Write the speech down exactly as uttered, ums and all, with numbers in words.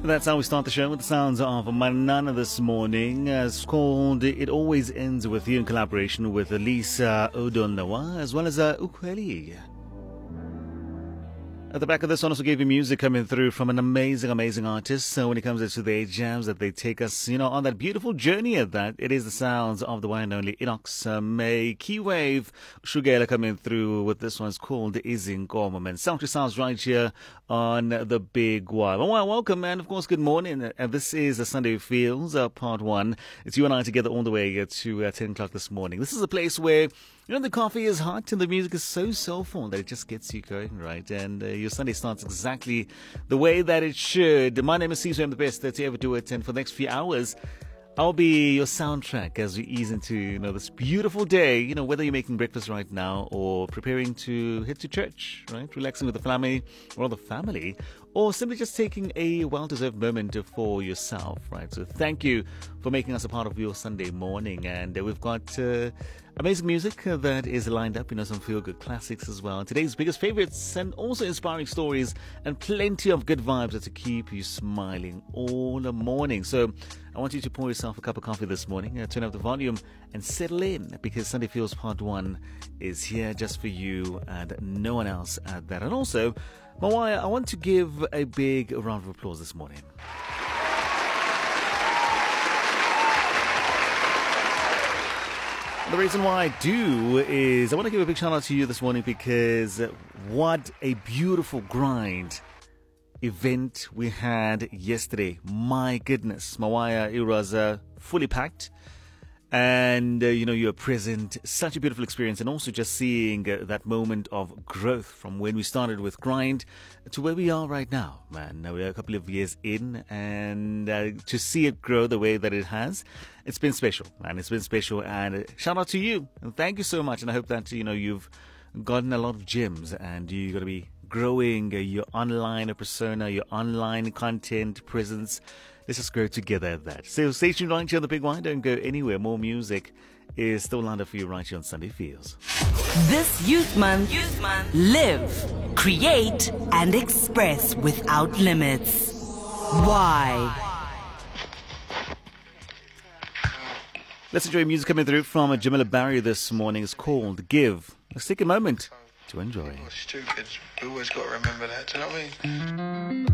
That's how we start the show with the sounds of Manana this morning. Uh, it's called It Always Ends With You in collaboration with Lisa Odonawa as well as uh, Ukweli. At the back of this one also gave you music coming through from an amazing, amazing artist. So when it comes to the jams that they take us, you know, on that beautiful journey of that, it is the sounds of the one and only Inox uh, May. Keywave Shugela coming through with this one's called Izinkomo. And sound to sounds right here on the big one. Well, welcome and of course good morning. And this is the Sunday Feels uh, part one. It's you and I together all the way to uh, ten o'clock this morning. This is a place where you know, the coffee is hot and the music is so soulful that it just gets you going, right? And uh, your Sunday starts exactly the way that it should. My name is Caesar. I'm the best to ever do it. And for the next few hours, I'll be your soundtrack as we ease into, you know, this beautiful day. You know, whether you're making breakfast right now or preparing to head to church, right? Relaxing with the family or the family, or simply just taking a well-deserved moment for yourself, right? So thank you for making us a part of your Sunday morning. And uh, we've got uh, amazing music uh, that is lined up, you know, some feel-good classics as well. Today's biggest favorites and also inspiring stories and plenty of good vibes to keep you smiling all the morning. So I want you to pour yourself a cup of coffee this morning, uh, turn up the volume and settle in because Sunday Feels Part one is here just for you and no one else at that. And also, Mawaya, I want to give a big round of applause this morning. The reason why I do is I want to give a big shout out to you this morning because what a beautiful grind event we had yesterday. My goodness, Mawaya, it was uh, fully packed. And, uh, you know, you're present. Such a beautiful experience. And also just seeing uh, that moment of growth from when we started with Grind to where we are right now, man. Now we're a couple of years in and uh, to see it grow the way that it has, it's been special, man. It's been special. And uh, shout out to you. And thank you so much. And I hope that, you know, you've gotten a lot of gems and you're going to be growing uh, your online persona, your online content presence. Let's just grow together at that. So stay tuned right here on the big one. Don't go anywhere. More music is still lined up for you right here on Sunday Feels. This Youth Month, Youth Month, live, create, and express without limits. Why? Let's enjoy music coming through from Jamila Barry this morning. It's called Give. Let's take a moment to enjoy. People are stupid. We always got to remember that. Do you know what I mean?